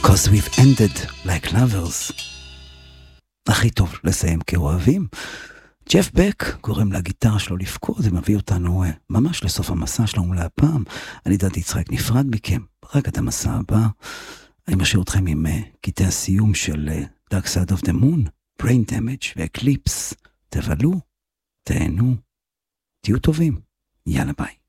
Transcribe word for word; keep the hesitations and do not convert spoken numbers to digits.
Cause we've ended like lovers. הכי טוב לסיים כאוהבים. ג'ף בק גורם לגיטרה שלו לפקוד, זה מביא אותנו ממש לסוף המסע שלנו להפעם. אני דעתי יצחק נפרד מכם, רק את המסע הבא. אני משאיר אתכם עם קטעי הסיום של Dark Side of the Moon, Brain Damage ו-Eclipse. תבלו, תהנו, תהיו טובים. יאללה ביי.